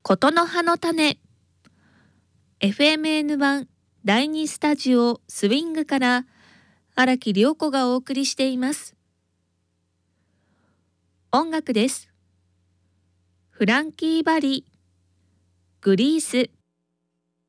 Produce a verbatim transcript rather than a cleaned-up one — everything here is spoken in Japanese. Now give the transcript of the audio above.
ことの葉の種 エフエムエヌワン だいにスタジオスウィングから荒木涼子がお送りしています。音楽です。フランキー・バリ、グリース。